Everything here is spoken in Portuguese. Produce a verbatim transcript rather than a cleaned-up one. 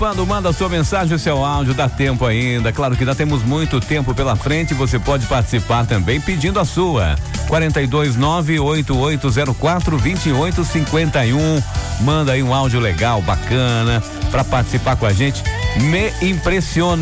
participando, manda sua mensagem, seu áudio, dá tempo ainda. Claro que ainda temos muito tempo pela frente. Você pode participar também pedindo a sua. quarenta e dois nove oito oito zero quatro vinte e oito cinquenta e um. Manda aí um áudio legal, bacana, para participar com a gente. Me impressiona.